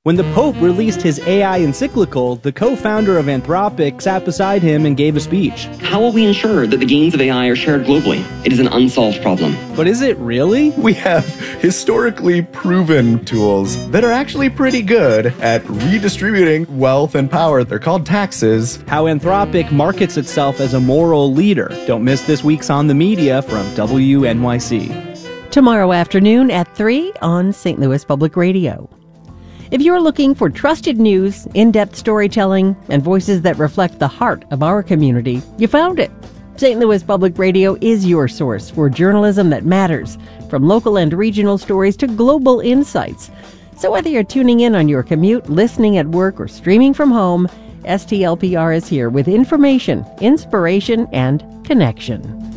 When the Pope released his AI encyclical, the co-founder of Anthropic sat beside him and gave a speech. How will we ensure that the gains of AI are shared globally? It is an unsolved problem. But is it really? We have historically proven tools that are actually pretty good at redistributing wealth and power. They're called taxes. How Anthropic markets itself as a moral leader. Don't miss this week's On the Media from WNYC. Tomorrow afternoon at 3 on St. Louis Public Radio. If you're looking for trusted news, in-depth storytelling, and voices that reflect the heart of our community, you found it. St. Louis Public Radio is your source for journalism that matters, from local and regional stories to global insights. So whether you're tuning in on your commute, listening at work, or streaming from home, STLPR is here with information, inspiration, and connection.